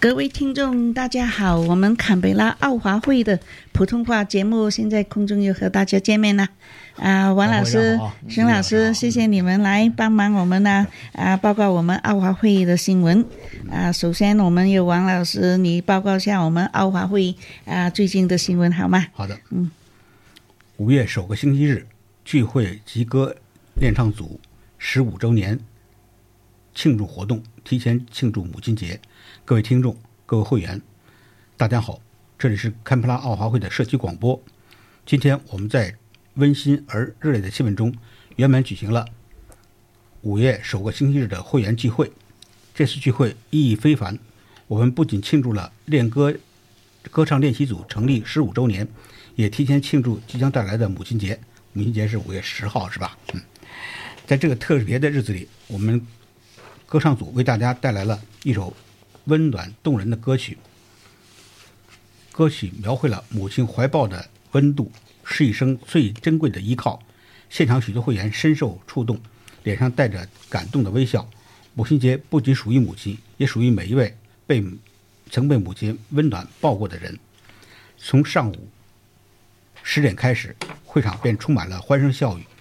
各位听众大家好，我们坎培拉奥华会的普通话节目现在空中又和大家见面了。王老师、沈老师，谢谢你们来帮忙我们呢报告我们奥华会的新闻。首先我们有王老师，你报告一下我们奥华会最近的新闻好吗？ 好的。5月首个星期日，聚会及歌练唱组15周年庆祝活动，提前庆祝母亲节。各位听众，各位会员，大家好，这里是堪培拉奥华会的社区广播。今天我们在温馨而热烈的气氛中，圆满举行了5月首个星期日的会员聚会。这次聚会意义非凡，我们不仅庆祝了歌唱练习组成立15周年，也提前庆祝即将带来的母亲节。母亲节是5月10号，是吧？在这个特别的日子里，我们歌唱组为大家带来了一首温暖动人的歌曲。歌曲描绘了母亲怀抱的温度，是一生最珍贵的依靠。现场许多会员深受触动，脸上带着感动的微笑。母亲节不仅属于母亲，也属于每一位曾被母亲温暖抱过的人。从上午10点开始，会场便充满了欢声笑语。